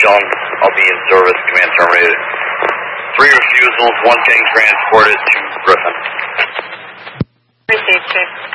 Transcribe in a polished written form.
John, I'll be in service. Command terminated. 3 refusals, 1 getting transported to Griffin. Received, Chief.